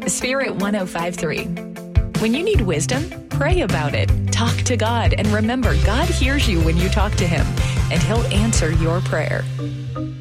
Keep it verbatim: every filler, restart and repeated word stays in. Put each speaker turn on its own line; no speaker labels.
Spirit one oh five three. When you need wisdom, pray about it. Talk to God, and remember, God hears you when you talk to Him, and He'll answer your prayer.